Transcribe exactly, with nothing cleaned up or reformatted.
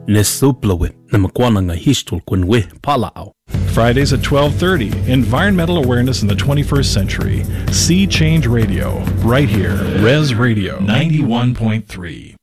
le suplawit na makwana nga histol kunwe palao. Fridays at twelve thirty, Environmental Awareness in the twenty-first Century. Sea Change Radio, right here, Res Radio ninety-one point three.